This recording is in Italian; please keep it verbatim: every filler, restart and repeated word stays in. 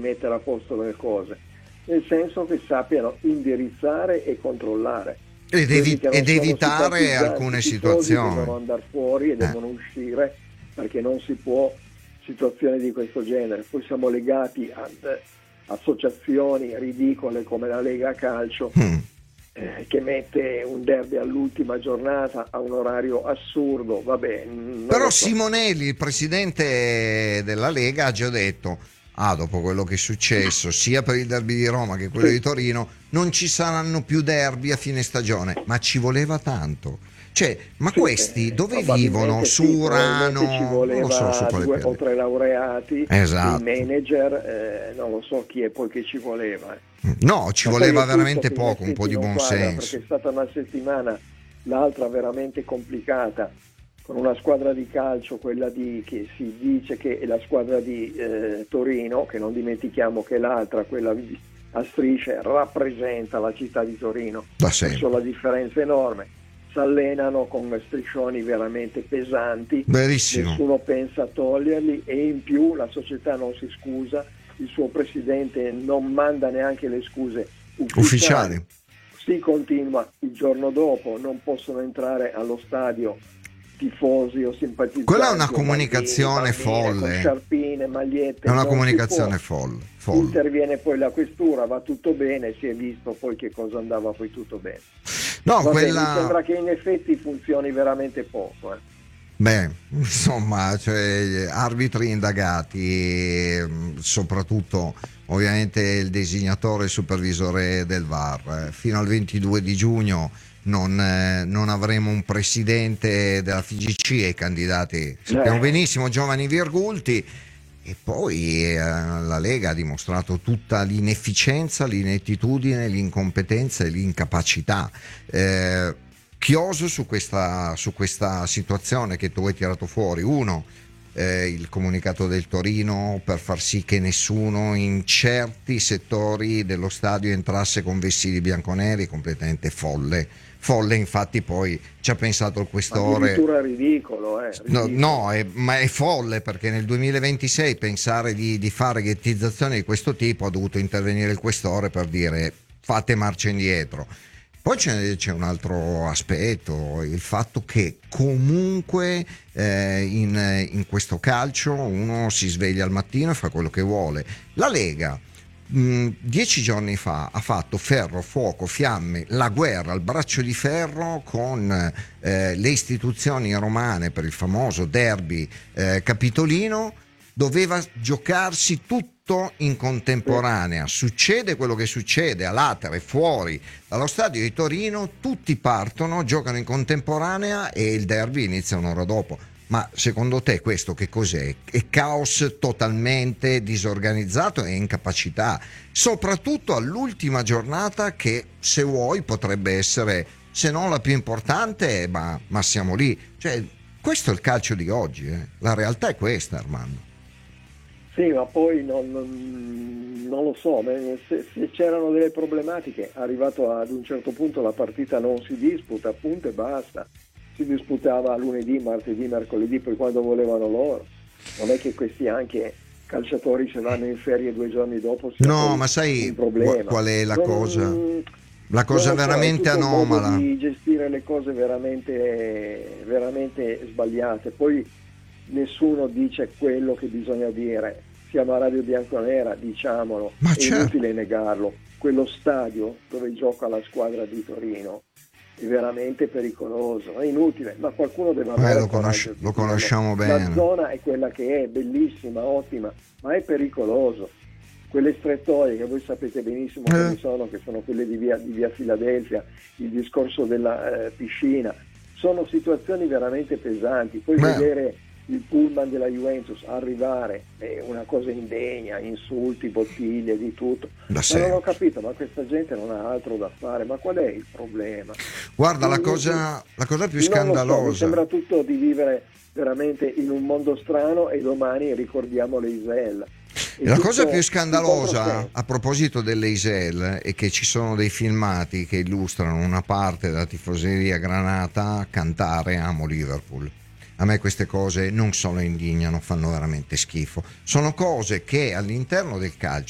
mettere a posto le cose, nel senso che sappiano indirizzare e controllare ed, evi- ed evitare alcune situazioni. Devono andare fuori e devono eh. uscire, perché non si può situazioni di questo genere. Poi siamo legati ad associazioni ridicole come la Lega Calcio, mm. eh, che mette un derby all'ultima giornata a un orario assurdo. Vabbè, però so. Simonelli, il presidente della Lega, ha già detto: ah, dopo quello che è successo sia per il derby di Roma che quello sì. di Torino, non ci saranno più derby a fine stagione. Ma ci voleva tanto. Cioè, ma sì, questi dove vivono? Su sì, Urano? Ci voleva non lo so, su due o tre laureati, esatto. il manager, eh, non lo so chi è poi che ci voleva. No, ci ma voleva veramente poco, un po' di buon quadra, senso. Perché è stata una settimana, l'altra veramente complicata, con una squadra di calcio, quella di che si dice che è la squadra di eh, Torino, che non dimentichiamo che l'altra, quella di, a strisce, rappresenta la città di Torino. Adesso la differenza è enorme. Si allenano con striscioni veramente pesanti, Verissimo. Nessuno pensa a toglierli, e in più la società non si scusa, il suo presidente non manda neanche le scuse ufficiali. ufficiali. Si continua il giorno dopo, non possono entrare allo stadio tifosi o simpatizzanti. Quella è una comunicazione bambini, bambine, folle. Con sciarpine, magliette. È una comunicazione folle, folle. Interviene poi la questura, va tutto bene, si è visto poi che cosa andava poi tutto bene. No, Va quella... bene, mi sembra che in effetti funzioni veramente poco. Eh. Beh, insomma, cioè, arbitri indagati, soprattutto ovviamente il designatore e il supervisore del V A R. Fino al ventidue di giugno non, eh, non avremo un presidente della F I G C, e i candidati sappiamo eh. benissimo, giovani virgulti. E poi eh, la Lega ha dimostrato tutta l'inefficienza, l'inettitudine, l'incompetenza e l'incapacità. Eh, chioso su questa, su questa situazione che tu hai tirato fuori. Uno, eh, il comunicato del Torino per far sì che nessuno in certi settori dello stadio entrasse con vestiti bianconeri, completamente folle. Folle, infatti poi ci ha pensato il questore. Addirittura ridicolo, eh, ridicolo. No, no è, ma è folle, perché nel duemilaventisei pensare di, di fare ghettizzazioni di questo tipo, ha dovuto intervenire il questore per dire fate marcia indietro. Poi c'è, c'è un altro aspetto, il fatto che comunque eh, in, in questo calcio uno si sveglia al mattino e fa quello che vuole. La Lega mh, dieci giorni fa ha fatto ferro, fuoco, fiamme, la guerra, il braccio di ferro con eh, le istituzioni romane per il famoso derby eh, capitolino. Doveva giocarsi tutto in contemporanea. Succede quello che succede a Latere, fuori dallo stadio di Torino, tutti partono, giocano in contemporanea e il derby inizia un'ora dopo. Ma secondo te questo che cos'è? È caos totalmente disorganizzato e incapacità, soprattutto all'ultima giornata, che se vuoi potrebbe essere, se non la più importante, ma, ma siamo lì. Cioè, questo è il calcio di oggi, eh? La realtà è questa, Armando. Sì, ma poi non, non, non lo so, se, se c'erano delle problematiche, arrivato ad un certo punto la partita non si disputa, appunto, e basta. Si disputava lunedì, martedì, mercoledì, poi quando volevano loro. Non è che questi anche calciatori se vanno in ferie due giorni dopo sia no, ma sai un problema. Qual è la non, cosa? La cosa veramente so, è tutto anomala. Un modo di gestire le cose veramente, veramente sbagliate. Poi nessuno dice quello che bisogna dire. Siamo a Radio Bianconera, diciamolo, ma è certo. inutile negarlo. Quello stadio dove gioca la squadra di Torino è veramente pericoloso, è inutile, ma qualcuno deve avere eh, lo, il conosci- lo conosciamo dirlo. bene. La zona è quella che è, bellissima, ottima, ma è pericoloso. Quelle strettoie che voi sapete benissimo eh. quali sono, che sono quelle di via, di via Filadelfia, il discorso della eh, piscina, sono situazioni veramente pesanti. Poi Beh. vedere il pullman della Juventus arrivare è una cosa indegna, insulti, bottiglie, di tutto. Da ma non ho capito, ma questa gente non ha altro da fare, ma qual è il problema? Guarda, non, la cosa, la cosa più non scandalosa, so, mi sembra tutto di vivere veramente in un mondo strano, e domani ricordiamo le Isel. E la cosa più scandalosa a proposito delle Isel è che ci sono dei filmati che illustrano una parte della tifoseria granata cantare Amo Liverpool. A me queste cose non solo indignano, fanno veramente schifo. Sono cose che all'interno del calcio